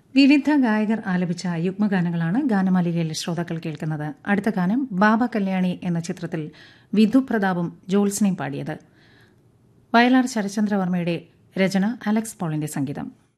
വിവിധ ഗായകർ ആലപിച്ച യുഗ്മഗാനങ്ങളാണ് ഗാനമാലികയിൽ ശ്രോതാക്കൾ കേൾക്കുന്നത്. അടുത്ത ഗാനം ബാബ കല്യാണി എന്ന ചിത്രത്തിൽ വിധു പ്രതാപും ജോത്സ്നയും പാടിയത്. വയലാർ ശരചന്ദ്രവർമ്മയുടെ രചന, അലക്സ് പോളിന്റെ സംഗീതം.